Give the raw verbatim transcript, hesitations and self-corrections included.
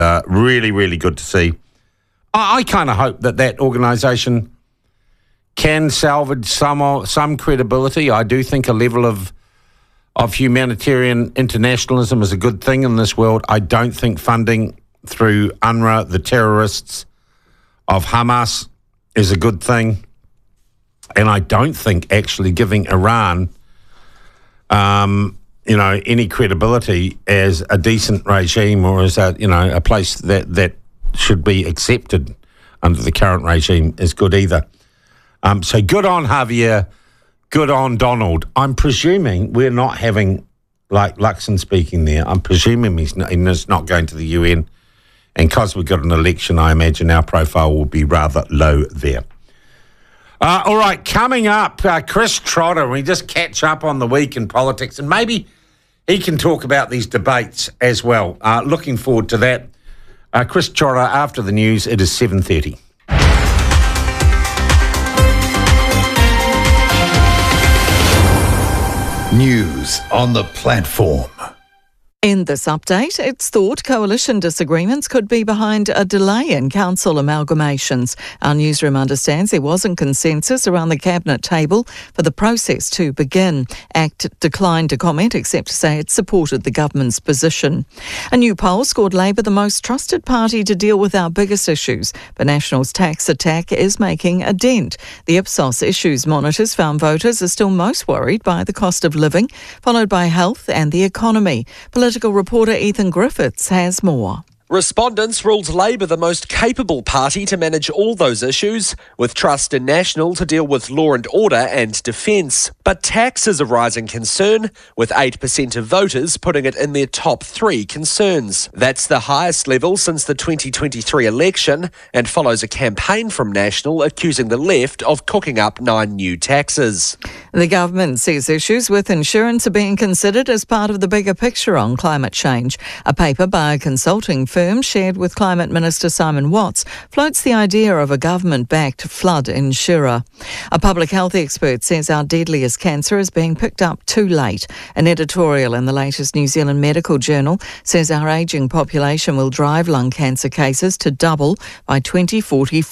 Uh, really, really good to see. I, I kind of hope that that organisation can salvage some some credibility. I do think a level of of humanitarian internationalism is a good thing in this world. I don't think funding through UNRWA, the terrorists of Hamas, is a good thing. And I don't think actually giving Iran, um, you know, any credibility as a decent regime or as a, you know, a place that, that should be accepted under the current regime is good either. Um, so good on Javier, good on Donald. I'm presuming we're not having, like Luxon speaking there, I'm presuming he's not, he's not going to the U N. And because we've got an election, I imagine our profile will be rather low there. Uh, all right, coming up, uh, Chris Trotter. We just catch up on the week in politics, and maybe he can talk about these debates as well. Uh, looking forward to that. Uh, Chris Trotter, after the news, it is seven thirty. News on the platform. In this update, it's thought coalition disagreements could be behind a delay in council amalgamations. Our newsroom understands there wasn't consensus around the cabinet table for the process to begin. ACT declined to comment except to say it supported the government's position. A new poll scored Labour the most trusted party to deal with our biggest issues, but National's tax attack is making a dent. The Ipsos Issues monitors found voters are still most worried by the cost of living, followed by health and the economy. Political reporter Ethan Griffiths has more. Respondents ruled Labour the most capable party to manage all those issues, with trust in National to deal with law and order and defence. But tax is a rising concern, with eight percent of voters putting it in their top three concerns. That's the highest level since the twenty twenty-three election and follows a campaign from National accusing the left of cooking up nine new taxes. The government says issues with insurance are being considered as part of the bigger picture on climate change. A paper by a consulting firm shared with Climate Minister Simon Watts floats the idea of a government-backed flood insurer. A public health expert says our deadliest cancer is being picked up too late. An editorial in the latest New Zealand Medical Journal says our ageing population will drive lung cancer cases to double by twenty forty-four.